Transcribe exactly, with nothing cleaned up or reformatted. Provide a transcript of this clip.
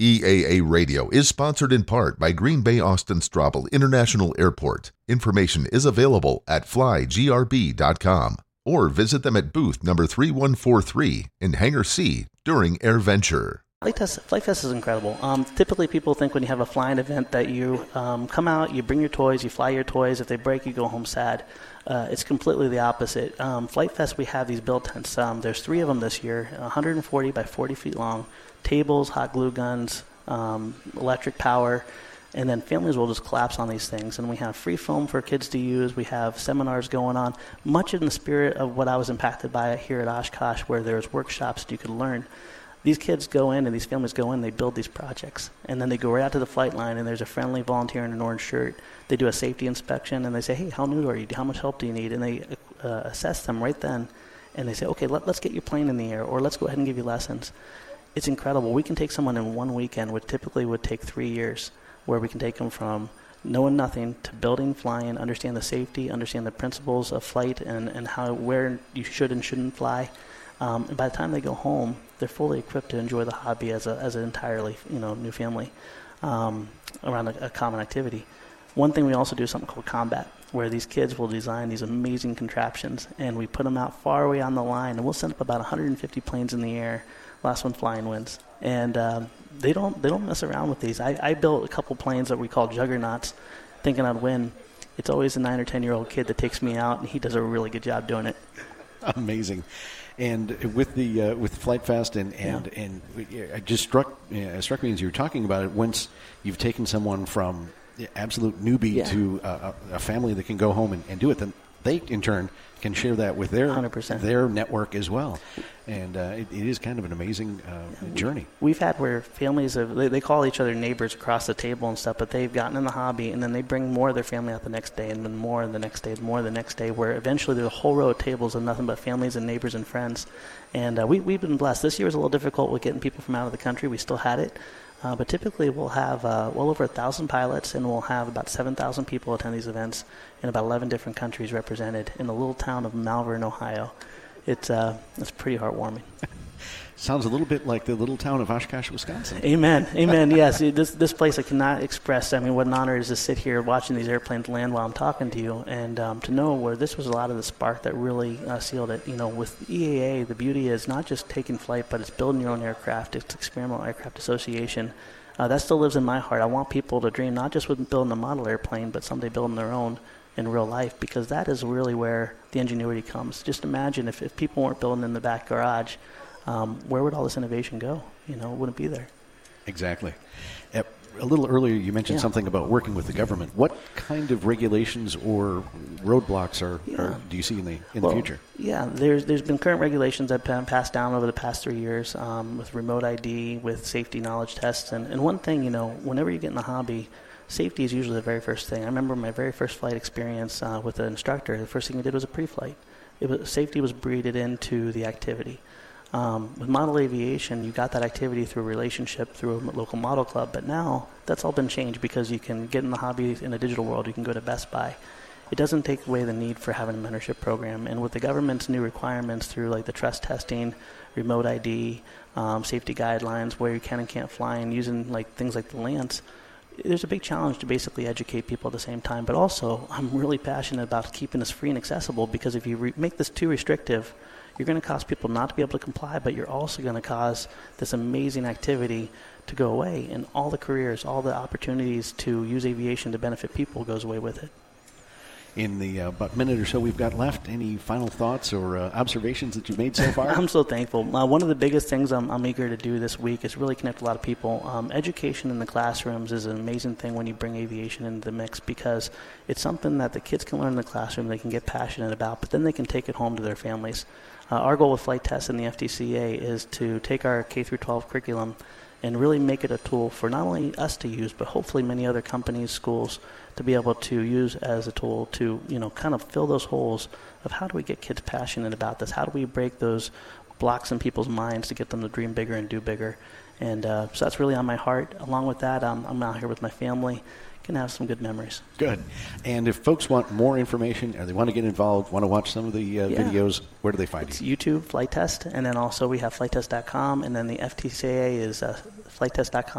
E A A Radio is sponsored in part by Green Bay Austin Straubel International Airport. Information is available at fly g r b dot com or visit them at booth number three one four three in Hangar C during AirVenture. Flight Test, Flight Fest is incredible. Um, typically, people think when you have a flying event that you um, come out, you bring your toys, you fly your toys. If they break, you go home sad. Uh, it's completely the opposite. Um, Flight Fest, we have these build tents. Um, there's three of them this year, one hundred forty by forty feet long, tables, hot glue guns, um, electric power, and then families will just collapse on these things. And we have free film for kids to use. We have seminars going on, much in the spirit of what I was impacted by here at Oshkosh, where there's workshops that you could learn. These kids go in and these families go in, they build these projects, and then they go right out to the flight line, and there's a friendly volunteer in an orange shirt. They do a safety inspection, and they say, hey, how new are you? How much help do you need? And they uh, assess them right then, and they say, okay, let, let's get your plane in the air, or let's go ahead and give you lessons. It's incredible. We can take someone in one weekend, which typically would take three years, where we can take them from knowing nothing to building, flying, understand the safety, understand the principles of flight, and, and how where you should and shouldn't fly. Um, and by the time they go home, they're fully equipped to enjoy the hobby as a as an entirely you know new family um, around a, a common activity. One thing we also do is something called combat, where these kids will design these amazing contraptions, and we put them out far away on the line, and we'll send up about one hundred fifty planes in the air. Last one flying wins, and um, they don't they don't mess around with these. I, I built a couple planes that we call juggernauts, thinking I'd win. It's always a nine or ten year old kid that takes me out, and he does a really good job doing it. Amazing. And with the uh, with Flight Fest and and, yeah. and it just struck uh, struck me as you were talking about it. Once you've taken someone from absolute newbie yeah. to uh, a family that can go home and, and do it, then they in turn can share that with their one hundred percent their network as well. And uh, it, it is kind of an amazing uh, journey. We've had where families have, they, they call each other neighbors across the table and stuff, but they've gotten in the hobby, and then they bring more of their family out the next day, and then more the next day, and more the next day, where eventually there's a whole row of tables of nothing but families and neighbors and friends. And uh, we, we've been blessed. This year was a little difficult with getting people from out of the country. We still had it. Uh, but typically we'll have uh, well over one thousand pilots, and we'll have about seven thousand people attend these events in about eleven different countries represented in the little town of Malvern, Ohio. It's, uh, it's pretty heartwarming. Sounds a little bit like the little town of Oshkosh, Wisconsin. Amen. Amen. Yes, this this place I cannot express. I mean, what an honor it is to sit here watching these airplanes land while I'm talking to you, and um, to know where this was a lot of the spark that really uh, sealed it. You know, with E A A, the beauty is not just taking flight, but it's building your own aircraft. It's Experimental Aircraft Association. Uh, that still lives in my heart. I want people to dream not just with building a model airplane, but someday building their own in real life, because that is really where the ingenuity comes. Just imagine if, if people weren't building in the back garage, Um, where would all this innovation go? You know, it wouldn't be there. Exactly. Uh, a little earlier, you mentioned yeah. something about working with the government. What kind of regulations or roadblocks are, yeah. are do you see in the in well, the future? Yeah, there's there's been current regulations that have been passed down over the past three years um, with remote I D, with safety knowledge tests, and, and one thing, you know, whenever you get in the hobby, safety is usually the very first thing. I remember my very first flight experience uh, with an instructor. The first thing we did was a pre-flight. It was, safety was breeded into the activity. Um, with model aviation, you got that activity through a relationship, through a local model club, but now that's all been changed because you can get in the hobby in a digital world. You can go to Best Buy. It doesn't take away the need for having a mentorship program. And with the government's new requirements through like the trust testing, remote I D, um, safety guidelines, where you can and can't fly, and using like things like the Lance, there's a big challenge to basically educate people at the same time. But also, I'm really passionate about keeping this free and accessible, because if you re- make this too restrictive, you're going to cause people not to be able to comply, but you're also going to cause this amazing activity to go away, and all the careers, all the opportunities to use aviation to benefit people goes away with it. In the uh, about minute or so we've got left, any final thoughts or uh, observations that you've made so far? I'm so thankful. Uh, one of the biggest things I'm, I'm eager to do this week is really connect a lot of people. Um, education in the classrooms is an amazing thing when you bring aviation into the mix, because it's something that the kids can learn in the classroom, they can get passionate about, but then they can take it home to their families. Uh, our goal with Flight Test and the F T C A is to take our K through twelve curriculum and really make it a tool for not only us to use, but hopefully many other companies, schools, to be able to use as a tool to, you know, kind of fill those holes of how do we get kids passionate about this? How do we break those blocks in people's minds to get them to dream bigger and do bigger? And uh, so that's really on my heart. Along with that, um, I'm out here with my family. Can have some good memories. Good. And if folks want more information or they want to get involved, want to watch some of the uh, yeah. videos, where do they find it's you? YouTube, Flight Test, and then also we have flight test dot com, and then the F T C A is uh, flight test dot com.